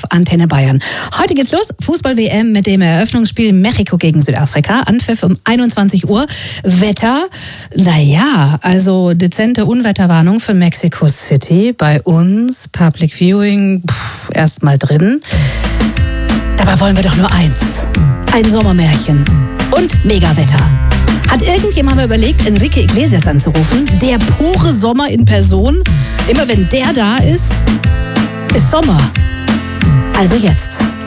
auf Antenne Bayern. Heute geht's los, Fußball-WM mit dem Eröffnungsspiel Mexiko gegen Südafrika. Anpfiff um 21 Uhr. Wetter, also dezente Unwetterwarnung für Mexico City. Bei uns, Public Viewing, erstmal drin. Dabei wollen wir doch nur eins. Ein Sommermärchen und Megawetter. Hat irgendjemand mal überlegt, Enrique Iglesias anzurufen? Der pure Sommer in Person. Immer wenn der da ist, ist Sommer. Also jetzt.